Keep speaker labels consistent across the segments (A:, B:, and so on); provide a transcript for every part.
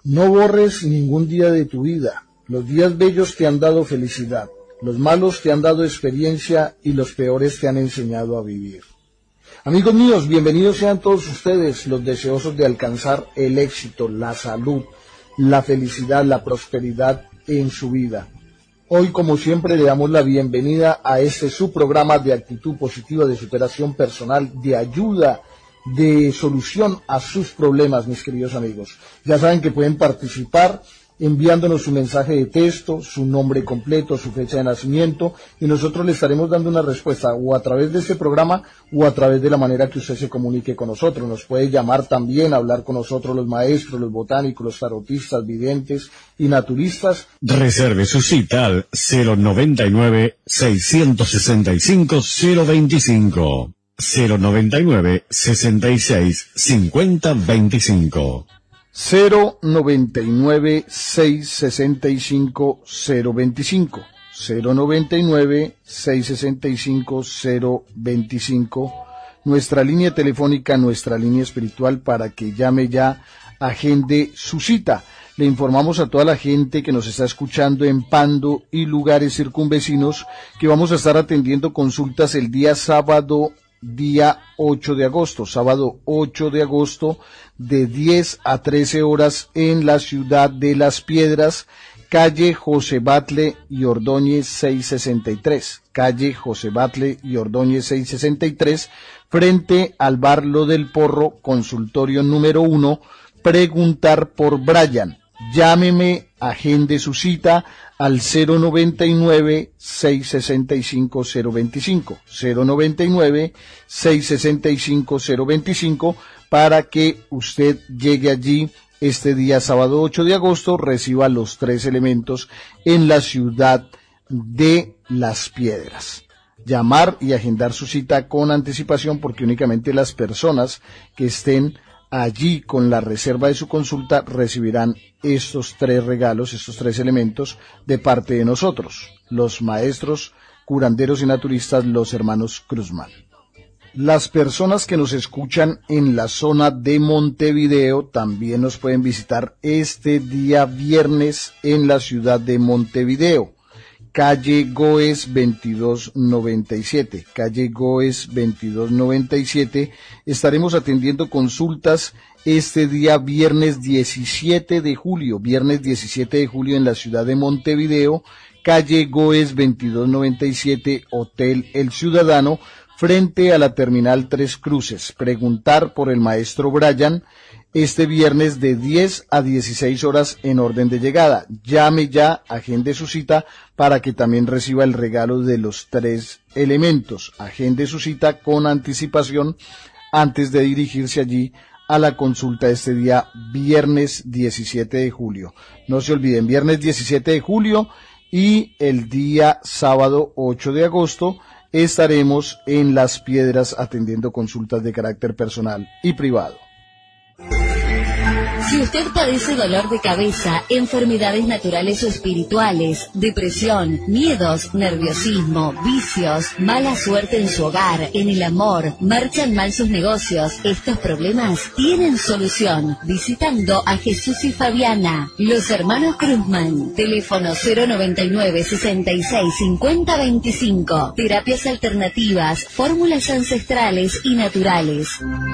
A: No borres ningún día de tu vida. Los días bellos te han dado felicidad, los malos te han dado experiencia y los peores te han enseñado a vivir. Amigos míos, bienvenidos sean todos ustedes, los deseosos de alcanzar el éxito, la salud, la felicidad, la prosperidad en su vida. Hoy, como siempre, le damos la bienvenida a este su programa de actitud positiva, de superación personal, de ayuda, de solución a sus problemas, mis queridos amigos. Ya saben que pueden participar enviándonos su mensaje de texto, su nombre completo, su fecha de nacimiento, y nosotros le estaremos dando una respuesta o a través de este programa o a través de la manera que usted se comunique con nosotros. Nos puede llamar también, hablar con nosotros los maestros, los botánicos, los tarotistas, videntes y naturistas.
B: Reserve su cita al 099-665-025. 099-66-50-25.
A: 099-665-025. 099-665-025. Nuestra línea telefónica, nuestra línea espiritual para que llame ya, agende su cita. Le informamos a toda la gente que nos está escuchando en Pando y lugares circunvecinos que vamos a estar atendiendo consultas el día sábado, día 8 de agosto, sábado 8 de agosto, de 10 a 13 horas en la ciudad de Las Piedras, calle José Batlle y Ordóñez 663, calle José Batlle y Ordóñez 663, frente al bar Lo del Porro, consultorio número 1, preguntar por Brian. Llámeme, agende su cita al 099-665-025, 099-665-025, para que usted llegue allí este día sábado 8 de agosto, reciba los 3 elementos en la ciudad de Las Piedras. Llamar y agendar su cita con anticipación, porque únicamente las personas que estén allí con la reserva de su consulta recibirán estos 3 regalos, estos 3 elementos de parte de nosotros, los maestros, curanderos y naturistas, los hermanos Cruzman. Las personas que nos escuchan en la zona de Montevideo también nos pueden visitar este día viernes en la ciudad de Montevideo, calle Goes 2297, calle Goes 2297. Estaremos atendiendo consultas este día viernes 17 de julio, en la ciudad de Montevideo, calle Goes 2297, Hotel El Ciudadano, frente a la Terminal Tres Cruces. Preguntar por el maestro Brian este viernes de 10 a 16 horas en orden de llegada. Llame ya, agende su cita para que también reciba el regalo de los 3 elementos. Agende su cita con anticipación antes de dirigirse allí a la consulta este día viernes 17 de julio. No se olviden, viernes 17 de julio y el día sábado 8 de agosto estaremos en Las Piedras atendiendo consultas de carácter personal y privado.
C: Si usted padece dolor de cabeza, enfermedades naturales o espirituales, depresión, miedos, nerviosismo, vicios, mala suerte en su hogar, en el amor, marchan mal sus negocios, estos problemas tienen solución visitando a Jesús y Fabiana, los hermanos Cruzman. Teléfono 099-66-50-25. Terapias alternativas, fórmulas ancestrales y naturales.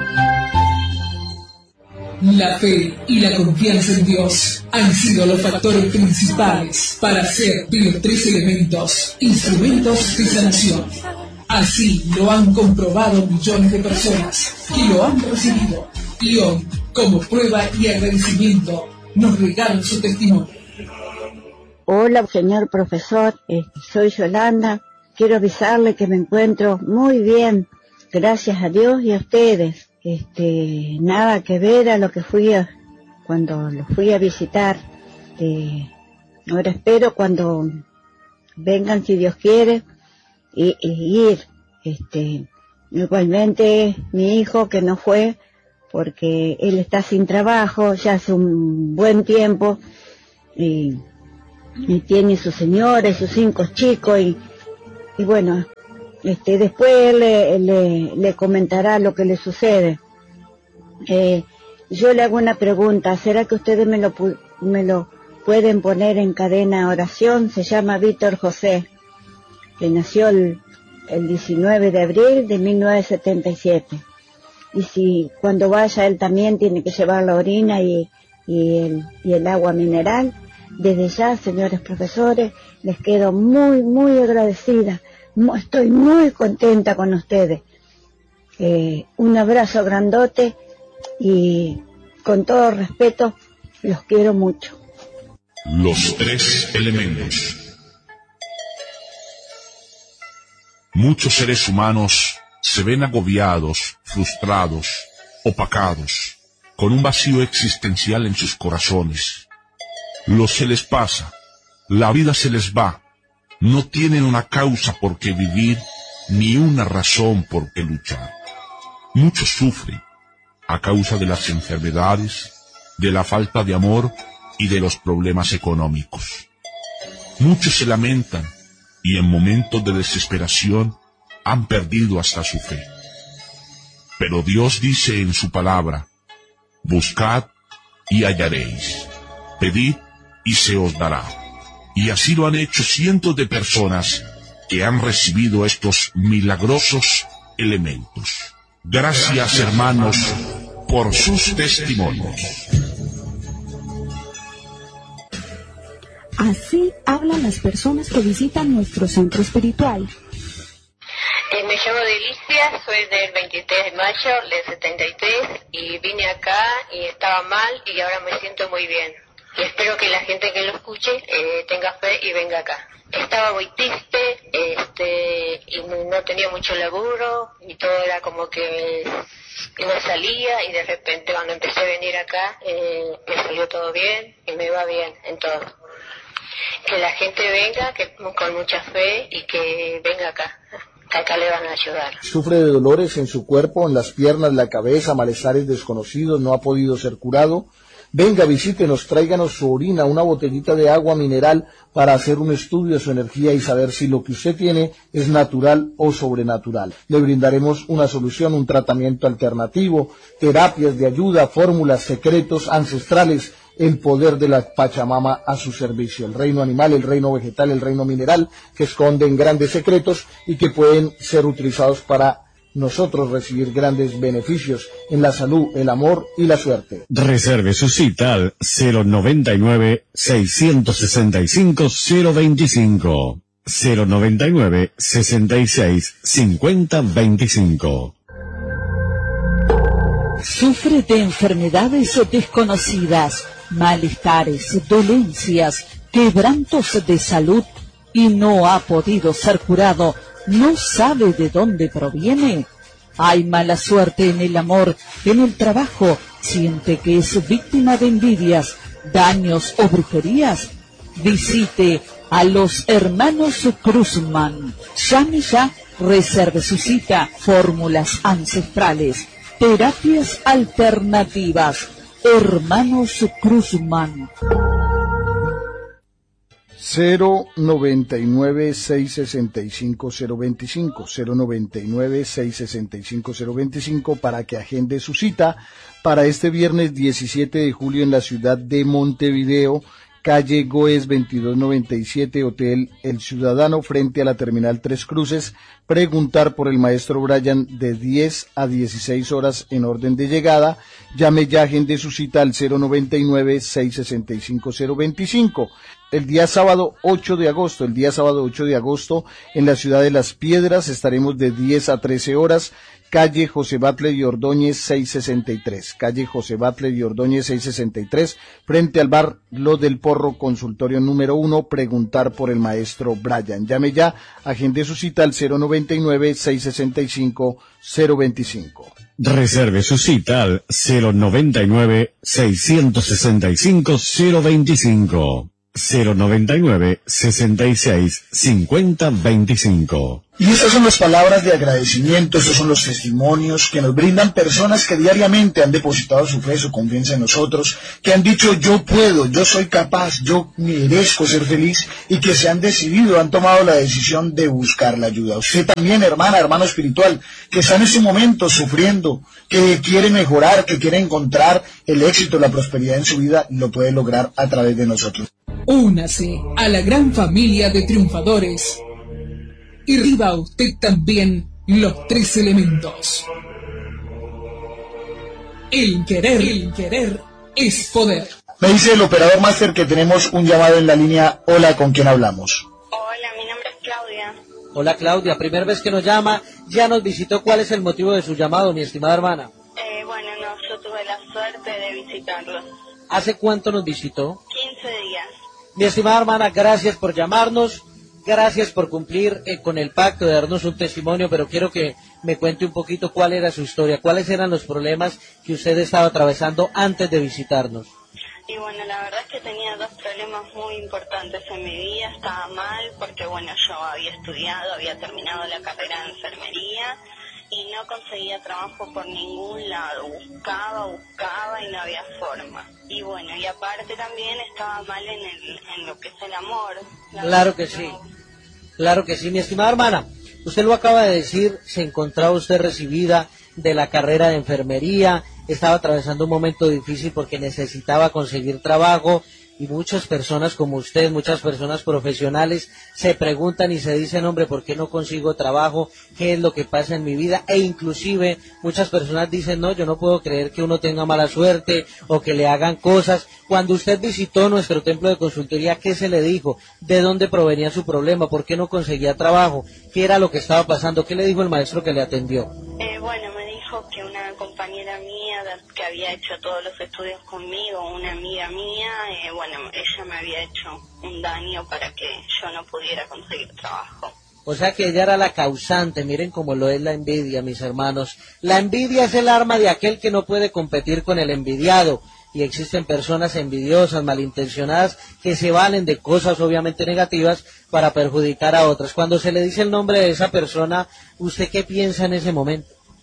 D: La fe y la confianza en Dios han sido los factores principales para hacer de los 3 elementos instrumentos de sanación. Así lo han comprobado millones de personas que lo han recibido y hoy, como prueba y agradecimiento, nos regalan su testimonio.
E: Hola, señor profesor, soy Yolanda. Quiero avisarle que me encuentro muy bien, gracias a Dios y a ustedes. Nada que ver a lo que cuando lo fui a visitar. Ahora espero cuando vengan, si Dios quiere, y ir. Igualmente mi hijo que no fue, porque él está sin trabajo ya hace un buen tiempo, y tiene su señora y sus 5 chicos, y bueno, después le comentará lo que le sucede. yo le hago una pregunta, ¿será que ustedes me lo pueden poner en cadena oración? Se llama Víctor José, que nació el 19 de abril de 1977. Y si cuando vaya él también tiene que llevar la orina y el agua mineral, desde ya, señores profesores, les quedo muy, muy agradecida. Estoy muy contenta con ustedes. Un abrazo grandote y con todo respeto, los quiero mucho.
F: Los tres elementos. Muchos seres humanos se ven agobiados, frustrados, opacados, con un vacío existencial en sus corazones. Se les pasa, la vida se les va, no tienen una causa por qué vivir, ni una razón por qué luchar. Muchos sufren a causa de las enfermedades, de la falta de amor y de los problemas económicos. Muchos se lamentan y en momentos de desesperación han perdido hasta su fe. Pero Dios dice en su palabra: buscad y hallaréis, pedid y se os dará. Y así lo han hecho cientos de personas que han recibido estos milagrosos elementos. Gracias, hermanos, por sus testimonios.
G: Así hablan las personas que visitan nuestro centro espiritual.
H: Me llamo Delicia, soy del 23 de mayo del 73 y vine acá y estaba mal y ahora me siento muy bien. Y espero que la gente que lo escuche tenga fe y venga acá. Estaba muy triste y no tenía mucho laburo y todo era como que no salía, y de repente cuando empecé a venir acá me salió todo bien y me va bien en todo. Que la gente venga con mucha fe y que venga acá. Acá le van a ayudar.
A: Sufre de dolores en su cuerpo, en las piernas, la cabeza, malestares desconocidos, no ha podido ser curado. Venga, visítenos, tráiganos su orina, una botellita de agua mineral para hacer un estudio de su energía y saber si lo que usted tiene es natural o sobrenatural. Le brindaremos una solución, un tratamiento alternativo, terapias de ayuda, fórmulas, secretos ancestrales, el poder de la Pachamama a su servicio. El reino animal, el reino vegetal, el reino mineral, que esconden grandes secretos y que pueden ser utilizados para nosotros recibir grandes beneficios en la salud, el amor y la suerte.
B: Reserve su cita al 099-665-025. 099-66-50-25.
I: Sufre de enfermedades desconocidas, malestares, dolencias, quebrantos de salud y no ha podido ser curado. ¿No sabe de dónde proviene? Hay mala suerte en el amor, en el trabajo, siente que es víctima de envidias, daños o brujerías. Visite a los hermanos Cruzman. Llame ya, reserve su cita, fórmulas ancestrales, terapias alternativas. Hermanos Cruzman.
A: 099-665-025, 099-665-025 para que agende su cita para este viernes 17 de julio en la ciudad de Montevideo, calle Goes 2297, Hotel El Ciudadano, frente a la Terminal Tres Cruces. Preguntar por el maestro Brian de 10 a 16 horas en orden de llegada. Llame ya, agende su cita al 099-665-025. El día sábado 8 de agosto, en la ciudad de Las Piedras, estaremos de 10 a 13 horas, calle José Batlle y Ordóñez 663, frente al bar Lo del Porro, consultorio número 1, preguntar por el maestro Brian. Llame ya, agende su cita al 099-665-025.
B: Reserve su cita al 099-665-025. 099-66-50-25.
A: Y estas son las palabras de agradecimiento, estos son los testimonios que nos brindan personas que diariamente han depositado su fe, su confianza en nosotros, que han dicho yo puedo, yo soy capaz, yo merezco ser feliz y que se han decidido, han tomado la decisión de buscar la ayuda. Usted también, hermana, hermano espiritual, que está en este momento sufriendo, que quiere mejorar, que quiere encontrar el éxito, la prosperidad en su vida, lo puede lograr a través de nosotros.
D: Únase a la gran familia de triunfadores y reciba usted también los 3 elementos. El querer es poder.
A: Me dice el operador máster que tenemos un llamado en la línea. Hola, ¿con quién hablamos?
H: Hola, mi nombre es Claudia.
J: Hola Claudia, primera vez que nos llama, ya nos visitó. ¿Cuál es el motivo de su llamado, mi estimada hermana?
H: Bueno, no, yo tuve la suerte de visitarlos.
J: ¿Hace cuánto nos visitó?
H: 15 días.
J: Mi estimada hermana, gracias por llamarnos. Gracias por cumplir con el pacto de darnos un testimonio, pero quiero que me cuente un poquito cuál era su historia, cuáles eran los problemas que usted estaba atravesando antes de visitarnos.
H: Y bueno, la verdad es que tenía 2 problemas muy importantes en mi vida. Estaba mal porque bueno, yo había estudiado, había terminado la carrera de enfermería y no conseguía trabajo por ningún lado. Buscaba y no había forma. Y bueno, y aparte también estaba mal en lo que es el amor.
J: Claro que sí. Claro que sí, mi estimada hermana. Usted lo acaba de decir, se encontraba usted recibida de la carrera de enfermería, estaba atravesando un momento difícil porque necesitaba conseguir trabajo y muchas personas como usted, muchas personas profesionales se preguntan y se dicen, hombre, ¿por qué no consigo trabajo? ¿Qué es lo que pasa en mi vida? E inclusive muchas personas dicen, no, yo no puedo creer que uno tenga mala suerte o que le hagan cosas. Cuando usted visitó nuestro templo de consultoría, ¿qué se le dijo? ¿De dónde provenía su problema? ¿Por qué no conseguía trabajo? ¿Qué era lo que estaba pasando? ¿Qué le dijo el maestro que le atendió?
H: Bueno, me dijo que una compañera mía que había hecho todos los estudios conmigo, una amiga mía, bueno, ella me había hecho un daño para que yo no pudiera conseguir trabajo.
J: O sea que ella era la causante. Miren cómo lo es la envidia, mis hermanos. La envidia es el arma de aquel que no puede competir con el envidiado. Y existen personas envidiosas, malintencionadas, que se valen de cosas obviamente negativas para perjudicar a otras. Cuando se le dice el nombre de esa persona, ¿usted qué piensa en ese momento?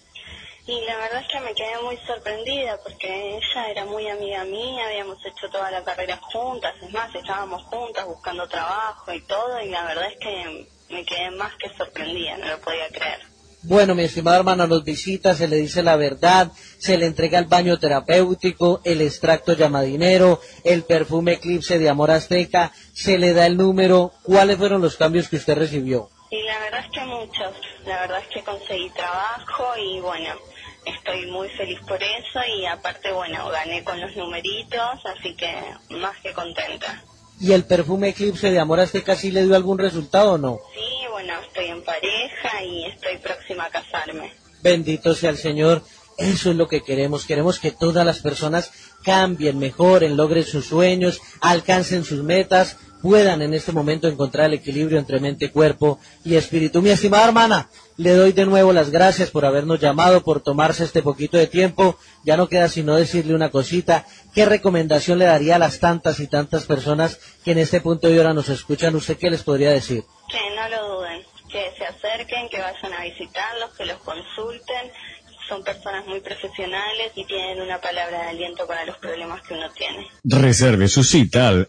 H: Y la verdad es que me quedé muy sorprendida porque ella era muy amiga mía, habíamos hecho toda la carrera juntas, es más, estábamos juntas buscando trabajo y todo, y la verdad es que me quedé más que sorprendida, no lo podía creer.
J: Bueno, mi estimada hermana, nos visita, se le dice la verdad, se le entrega el baño terapéutico, el extracto llamadinero, el perfume Eclipse de Amor Azteca, se le da el número. ¿Cuáles fueron los cambios que usted recibió?
H: Y la verdad es que muchos, la verdad es que conseguí trabajo y bueno, estoy muy feliz por eso y aparte, bueno, gané con los numeritos, así que más que contenta.
J: ¿Y el perfume Eclipse de Amor Azteca sí le dio algún resultado o no?
H: Sí, bueno, estoy en pareja y estoy próxima a casarme.
J: Bendito sea el Señor. Eso es lo que queremos que todas las personas cambien, mejoren, logren sus sueños, alcancen sus metas, puedan en este momento encontrar el equilibrio entre mente, cuerpo y espíritu. Mi estimada hermana, le doy de nuevo las gracias por habernos llamado, por tomarse este poquito de tiempo. Ya no queda sino decirle una cosita. ¿Qué recomendación le daría a las tantas y tantas personas que en este punto de hora nos escuchan? ¿Usted qué les podría decir?
H: Que no lo duden, que se acerquen, que vayan a visitarlos, que los consulten. Son personas muy profesionales y tienen una palabra de aliento para los problemas que uno tiene.
B: Reserve su cita al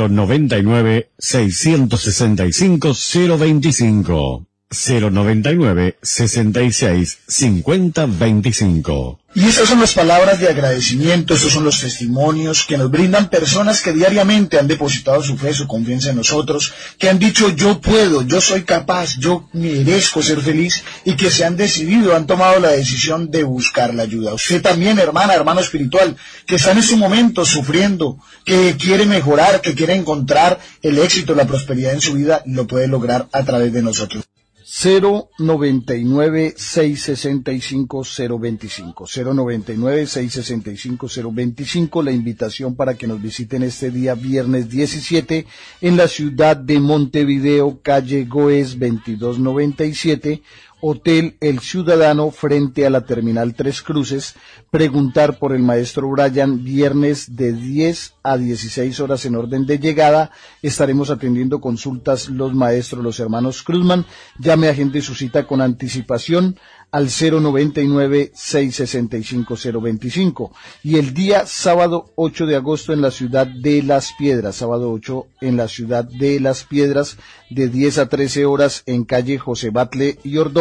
B: 099-665-025. 099-66-50-25.
A: Y estas son las palabras de agradecimiento, estos son los testimonios que nos brindan personas que diariamente han depositado su fe, su confianza en nosotros, que han dicho yo puedo, yo soy capaz, yo merezco ser feliz y que se han decidido, han tomado la decisión de buscar la ayuda. Usted también, hermana, hermano espiritual, que está en este momento sufriendo, que quiere mejorar, que quiere encontrar el éxito, la prosperidad en su vida, lo puede lograr a través de nosotros. 099-665-025, 099-665-025, la invitación para que nos visiten este día viernes 17 en la ciudad de Montevideo, calle Goes 2297, Hotel El Ciudadano, frente a la Terminal Tres Cruces. Preguntar por el maestro Brian, viernes de 10 a 16 horas en orden de llegada. Estaremos atendiendo consultas los maestros, los hermanos Cruzman. Llame, agende su cita con anticipación al 099-665-025. Y el día sábado 8 de agosto en la ciudad de Las Piedras, sábado 8 en la ciudad de Las Piedras, de 10 a 13 horas en calle José Batle y Ordóñez.